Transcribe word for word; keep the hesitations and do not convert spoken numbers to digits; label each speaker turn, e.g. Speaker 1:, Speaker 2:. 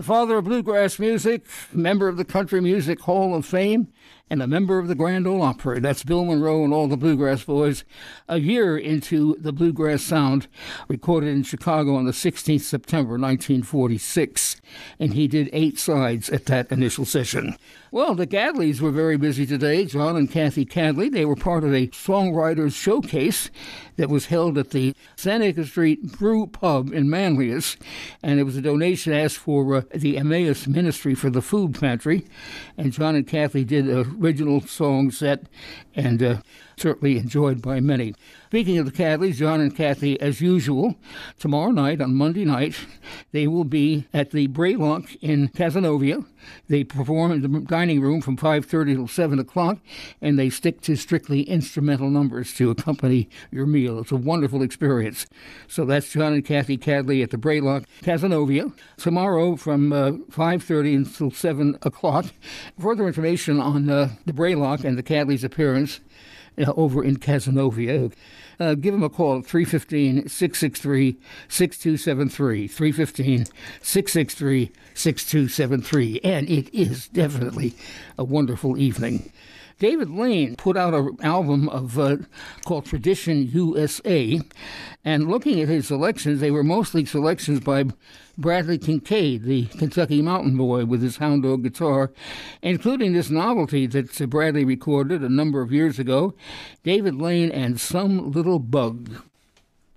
Speaker 1: father of bluegrass music, member of the Country Music Hall of Fame, and a member of the Grand Ole Opry. That's Bill Monroe and all the Bluegrass Boys, a year into the bluegrass sound, recorded in Chicago on the sixteenth of September, nineteen forty-six. And he did eight sides at that initial session. Well, the Gadleys were very busy today, John and Kathy Cadley. They were part of a songwriters showcase that was held at the Sanacre Street Brew Pub in Manlius, and it was a donation asked for uh, the Emmaus Ministry for the Food Pantry, and John and Kathy did an original song set, and uh, certainly enjoyed by many. Speaking of the Cadleys, John and Kathy, as usual, tomorrow night, on Monday night, they will be at the Braylock in Cazenovia. They perform in the dining room from five thirty till seven o'clock, and they stick to strictly instrumental numbers to accompany your meal. It's a wonderful experience. So that's John and Kathy Cadley at the Braylock, Cazenovia, tomorrow from uh, five thirty until seven o'clock. Further information on uh, the Braylock and the Cadleys' appearance uh, over in Cazenovia, Uh, give them a call at three one five, six six three, six two seven three, three one five, six six three, six two seven three, and it is definitely a wonderful evening. David Lane put out an album of uh, called Tradition U S A, and looking at his selections, they were mostly selections by Bradley Kincaid, the Kentucky Mountain Boy, with his hound dog guitar, including this novelty that uh, Bradley recorded a number of years ago, David Lane and Some Little Bug.